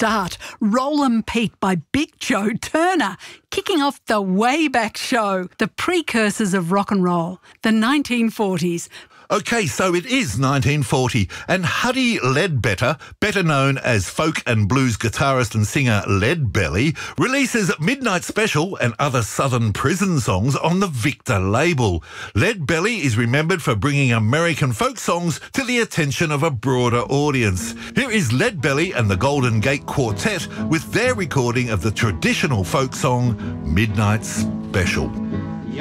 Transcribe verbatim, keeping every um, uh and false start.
start. Rollin' Pete by Big Joe Turner, kicking off the Wayback Show, the precursors of rock and roll, the nineteen forties. OK, so it is nineteen forty, and Huddy Ledbetter, better known as folk and blues guitarist and singer Leadbelly, releases Midnight Special and other Southern prison songs on the Victor label. Leadbelly is remembered for bringing American folk songs to the attention of a broader audience. Here is Leadbelly and the Golden Gate Quartet with their recording of the traditional folk song Midnight Special.